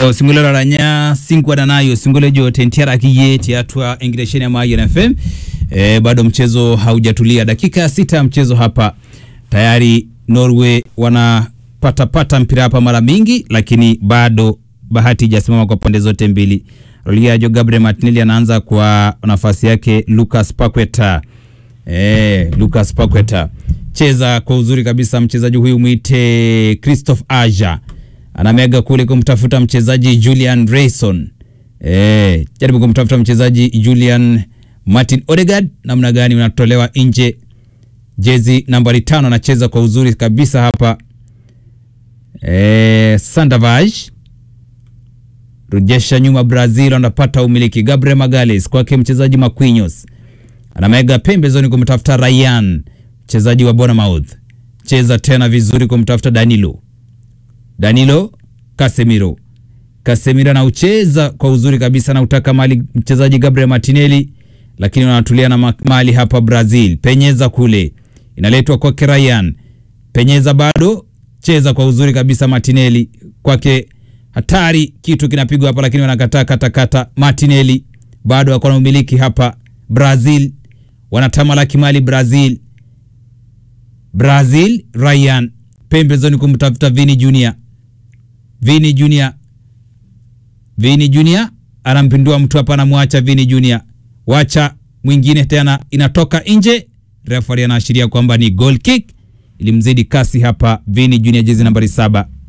Singolo ranya singwa nayo singolo jote ntiara kiye tiatua ingilesheni ya Mayan FM. Bado mchezo haujatulia, dakika 6 mchezo hapa tayari. Norway wanapata mpira hapa mara mingi, lakini bado bahati hajasimama kwa pande zote mbili. Roliajo Gabriel Martinelli anaanza kwa nafasi yake Lucas Paqueta. Lucas Paqueta cheza kwa uzuri kabisa mchezaji huyu muite Christophe Aja. Anamega kule kumtafuta mchezaji Julian Rayson. Jaribu kumtafuta mchezaji Julian Martin Odegaard. Namna gani unatolewa nje? Jezi nambari 5 anacheza kwa uzuri kabisa hapa. Sandavaj rejesha nyuma, Brazil anapata umiliki. Gabriel Magalhaes kwake mchezaji Marquinhos. Anamega pembezoni kumtafuta Ryan, mchezaji wa Bournemouth. Cheza tena vizuri kumtafuta Danilo Casemiro na ucheza kwa uzuri kabisa, na utaka mali mchezaji Gabriel Martinelli, lakini wanatulia na mali hapa Brazil. Penyeza kule, inaletwa kwa Ryan. Penyeza bado, cheza kwa uzuri kabisa Martinelli kwake, hatari, kitu kinapigwa hapa lakini wanakataa kata. Martinelli bado akona umiliki hapa. Brazil wanatamalaki mali. Brazil Ryan pembezoni kumtafuta Vini Junior anampindua mtu hapa, anamwacha Vini Junior. Wacha mwingine tena, inatoka nje. Referee anaashiria kwamba ni goal kick, ilimzidi kasi hapa Vini Junior, jezi nambari 7.